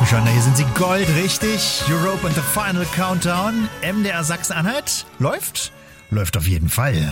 Schon, hier sind sie Gold, richtig. Europe and the Final Countdown. MDR Sachsen-Anhalt. Läuft? Läuft auf jeden Fall.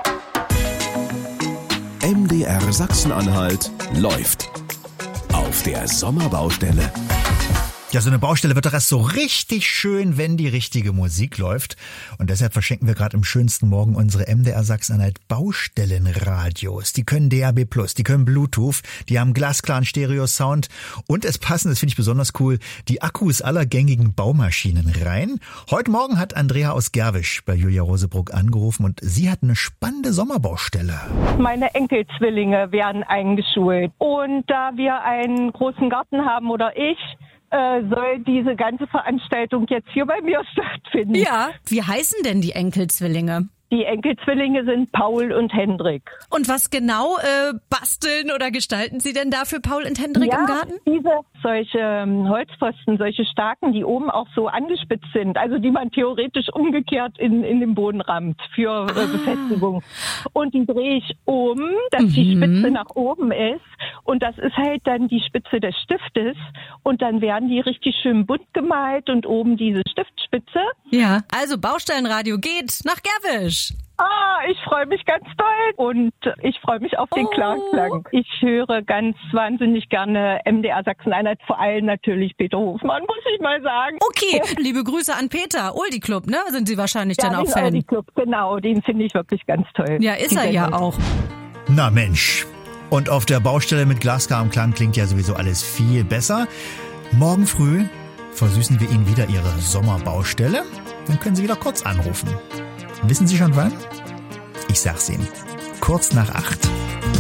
MDR Sachsen-Anhalt läuft. Auf der Sommerbaustelle. Ja, so eine Baustelle wird doch erst so richtig schön, wenn die richtige Musik läuft. Und deshalb verschenken wir gerade im schönsten Morgen unsere MDR Sachsen-Anhalt Baustellenradios. Die können DAB+, die können Bluetooth, die haben glasklaren Stereo-Sound und es passen, das finde ich besonders cool, die Akkus aller gängigen Baumaschinen rein. Heute Morgen hat Andrea aus Gerwisch bei Julia Rosebruck angerufen und sie hat eine spannende Sommerbaustelle. Meine Enkelzwillinge werden eingeschult. Und da wir einen großen Garten haben oder ich, soll diese ganze Veranstaltung jetzt hier bei mir stattfinden. Ja, wie heißen denn die Enkelzwillinge? Die Enkelzwillinge sind Paul und Hendrik. Und was genau basteln oder gestalten Sie denn da für Paul und Hendrik im Garten? Solche Holzpfosten, solche Starken, die oben auch so angespitzt sind, also die man theoretisch umgekehrt in den Boden rammt für Befestigung. Und die drehe ich um, dass die Spitze nach oben ist. Und das ist halt dann die Spitze des Stiftes. Und dann werden die richtig schön bunt gemalt und oben diese Stiftspitze. Ja, also Baustellenradio geht nach Gerwisch. Ich freue mich ganz doll und ich freue mich auf den Klang. Ich höre ganz wahnsinnig gerne MDR Sachsen-Anhalt, vor allem natürlich Peter Hofmann, muss ich mal sagen. Okay, liebe Grüße an Peter. Oldie Club, ne? Sind Sie wahrscheinlich dann auch Fan? Oldie Club, genau, den finde ich wirklich ganz toll. Ja, ist er ja auch. Na Mensch, und auf der Baustelle mit glaskarem Klang klingt ja sowieso alles viel besser. Morgen früh versüßen wir Ihnen wieder Ihre Sommerbaustelle. Dann können Sie wieder kurz anrufen. Wissen Sie schon wann? Ich sag's Ihnen. Kurz nach 8.